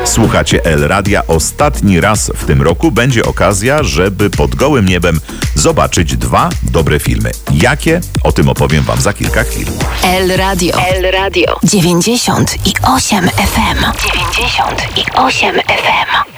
Słuchacie El Radia. Ostatni raz w tym roku będzie okazja, żeby pod gołym niebem zobaczyć 2 dobre filmy. Jakie? O tym opowiem Wam za kilka chwil. El Radio. 98 FM. 98 FM.